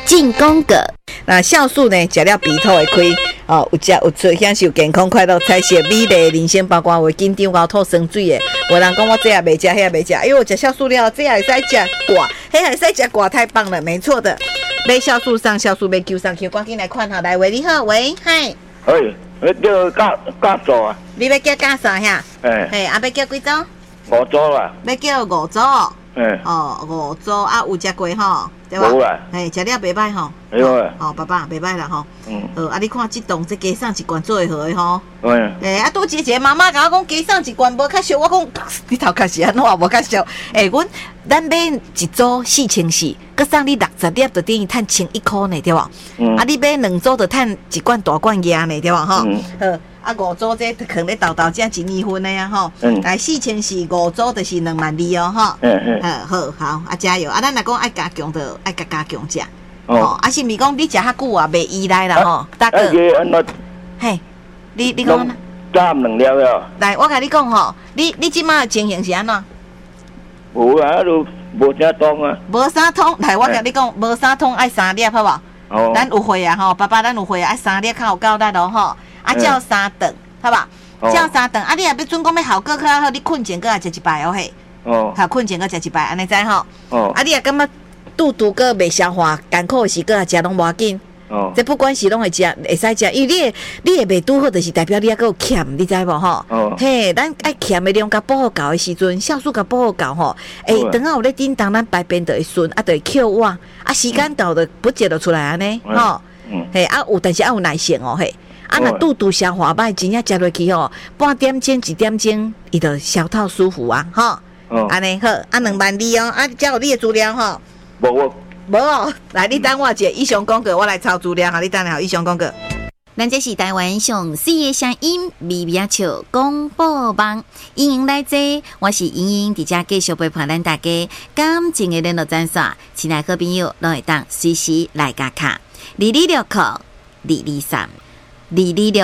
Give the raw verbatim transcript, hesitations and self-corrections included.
进攻个。那酵素呢，食了鼻头会开哦，有食有出享受健康快乐、彩色美丽人生，包括会紧张熬吐酸水的。有人讲我这也袂食，迄也袂食，哎呦，我食酵素了，这也会使食寡，迄也会使食寡，太棒了，没错的。买酵素上酵素，买九上去，赶紧来看哈，来喂，你好，喂，嗨， 哎，你叫教教做啊？ 你要叫教啥呀？ 哎， 嘿，啊，要叫几组？ 五组啦。 要叫五组。 哎， 哦，五组啊，有食过吼，对吧？ 无啦。 嘿，食了袂歹吼。 哎呦喂。 哦，爸爸袂歹啦吼。 嗯。 呃，啊，你看这栋这加上一罐做会好的吼。 哎。 诶，啊，拄一个妈妈甲我讲加上一罐无较俗，我讲你头壳是安怎无较俗？诶，阮咱买一组四千四，佮送你六十粒，就等于趁千一箍呢，对吧？嗯。啊，你买两组就趁一罐大罐椰呢，对吧？吼。嗯。好。啊，五组这可能豆豆这一二分的呀，吼。嗯。来四千四五组就是两万二哦，吼。嗯嗯。好好好，啊加油！啊，咱若讲爱加强的，爱加加强食。哦。啊，是毋是讲你食较久啊，袂依赖啦，吼。大哥。嘿，你你讲呢？ giảm能了了。 来，我甲你讲吼，你你即马情形是安怎？ 无啊，都无啥通啊。 无啥通，来，我甲你讲，无啥通爱三粒，好无？哦。咱有会啊，吼，爸爸，咱有会啊，爱三粒较有够力咯，吼。啊，照三顿，好吧？照三顿，啊，你若要准讲要效果较好，你困前个啊食一摆哦嘿。哦。好，困前个食一摆，安尼知吼？哦。啊，你若感觉肚肚个袂消化，艰苦时个啊食拢无要紧。哦。这不管是拢会食，会使食，因为你你会袂拄好，就是代表你还有欠，你知无吼？哦。嘿，咱爱欠的量甲补好够的时阵，酵素甲补好够吼，诶，等下有咧叮当，咱排便就会顺，啊，就会扣碗，啊，时间到就不接就出来安尼，吼。嗯。嘿，啊有，但是要有耐性哦，嘿。啊，若肚肚消化歹，真正食落去吼，半点钟、一点钟，伊就消透舒服啊，吼。哦。安尼好，啊两万二哦，啊，才有你的资料吼。 无无。 无哦，来，你等我一下，以上讲过，我来抄资料哈，你等下以上讲过。咱这是台湾上四个声音，微微笑广播网，欢迎来坐，我是莹莹，伫遮继续陪伴咱大家感情的联络专线，亲爱好朋友拢会当随时来加卡，二二六扣二二三。二二六